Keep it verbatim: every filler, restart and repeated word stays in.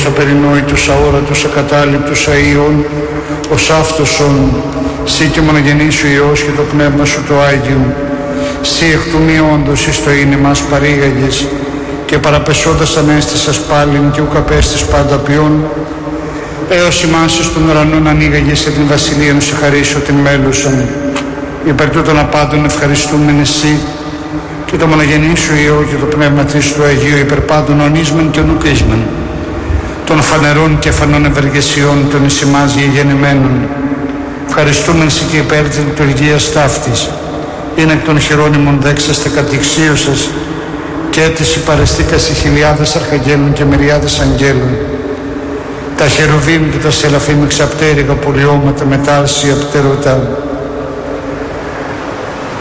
απερινόητους, αόρατους, ακατάληπτους, αΐων, ως αυτοσον, σύ και μονογενής σου Υιός και το Πνεύμα σου το Άγιο, σύ εκ του μη όντως εις το είναι μας παρήγαγες, και παραπεσόντας ανέστησας πάλιν και ουκ απέστης πάντα ποιόν, έως ημάς εις των ουρανών ανοίγαγες σε την βασιλείαν σε χαρίσω την μέλουσαν. Υπέρ τούτων απάντων ευχαριστούμεν εσύ και το μονογενή σου Υιό και το Πνεύμα της του Αγίου υπέρ πάντων ονείσμεν και νουκίσμεν των φανερών και φανών ευεργεσιών των εις ημάς γεγεννημένων. Ευχαριστούμεν εσύ και υπέρ της λειτουργίας ταύτης είναι εκ των χειρόνιμων δέξαστε κατηξίωσας και έτηση παρεστήκας οι χιλιάδες αρχαγγέλων και μυριάδες αγγέλων, τα χερουβίμ και τα σελαφίμ εξαπτέρυγα πολιώματα με τάρση απτερωτά,